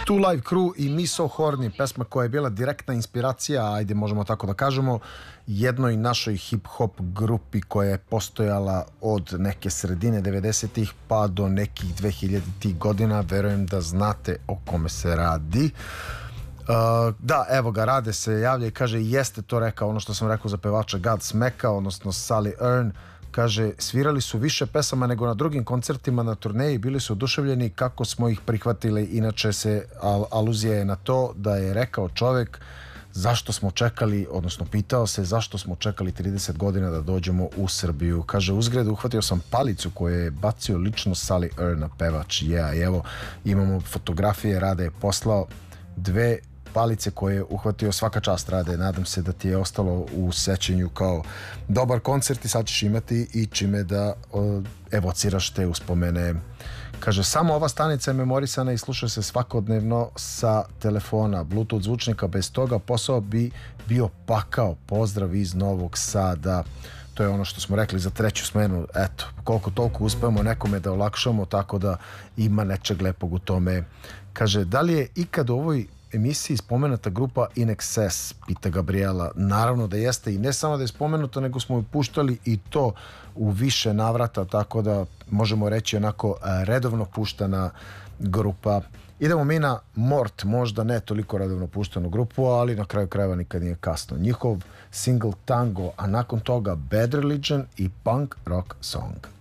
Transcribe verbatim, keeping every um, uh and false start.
Two Live Crew i Mi So Horny, pesma koja je bila direktna inspiracija, ajde možemo tako da kažemo, jednoj našoj hip-hop grupi koja je postojala od neke sredine devedesetih pa do nekih dve hiljaditih godina. Verujem da znate o kome se radi. Uh, da, evo ga, Rade se javlja i kaže jeste to rekao, ono što sam rekao za pevača Godsmacka, odnosno Sully Earn. Kaže, svirali su više pesama nego na drugim koncertima na turneji, bili su oduševljeni kako smo ih prihvatili. Inače se al aluzija je na to da je rekao čovjek zašto smo čekali, odnosno pitao se zašto smo čekali trideset godina da dođemo u Srbiju. Kaže, uzgred uhvatio sam palicu koju je bacio lično Sully Earn, pevač. Yeah, i evo imamo fotografije, Rade je poslao dve palice koje je uhvatio. Svaka čast, Rade, nadam se da ti je ostalo u sećanju kao dobar koncert i sad ćeš imati i čime da o, evociraš te uspomene. Kaže, samo ova stanica je memorisana i sluša se svakodnevno sa telefona, Bluetooth zvučnika, bez toga posao bi bio pakao. Pozdrav iz Novog Sada. To je ono što smo rekli za treću smenu. Eto, koliko toliko uspemo nekome da olakšamo, tako da ima nečeg lepog u tome. Kaže, da li je ikad u ovoj emisiji spomenuta grupa In Excess, pita Gabriela. Naravno da jeste, i ne samo da je spomenuta, nego smo ju puštali i to u više navrata, tako da možemo reći onako redovno puštana grupa. Idemo mi na Mort, možda ne toliko redovno puštanu grupu, ali na kraju krajeva nikad nije kasno. Njihov single Tango, a nakon toga Bad Religion i punk rock song.